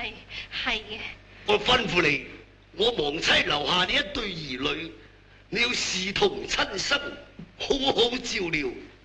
係嘅。 我吩咐你，我亡妻留下你一對兒女，你要視同親生，好好照料。